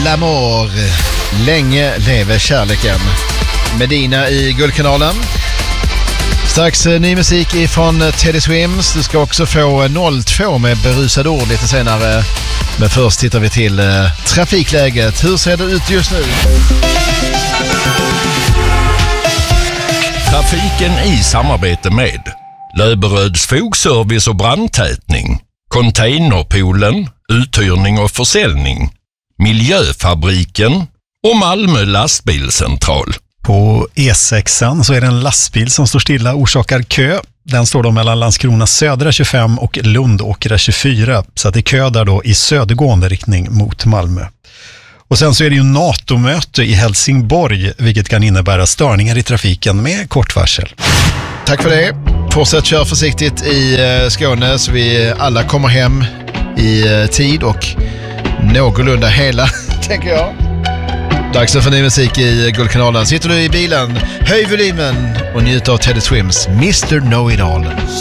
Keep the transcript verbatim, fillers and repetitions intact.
L'amour. Länge lever kärleken. Medina i Guldkanalen. Strax ny musik ifrån Teddy Swims. Du ska också få noll två med berusad ord lite senare. Men först tittar vi till eh, trafikläget. Hur ser det ut just nu? Trafiken i samarbete med Löberöds fogservice och brandtätning, Containerpoolen, uthyrning och försäljning, Miljöfabriken och Malmö lastbilscentral. På E sex så är det en lastbil som står stilla och orsakar kö. Den står då mellan Landskrona södra tjugofem och Lundåkra tjugofyra. Så att det är kö där då i södergående riktning mot Malmö. Och sen så är det ju NATO-möte i Helsingborg, vilket kan innebära störningar i trafiken med kort varsel. Tack för det. Fortsätt köra försiktigt i Skåne så vi alla kommer hem i tid och någorlunda hela, tänker jag. Dags för ny musik i Guldkanalen. Sitter du i bilen, höj volymen och njut av Teddy Swims mister Know It All.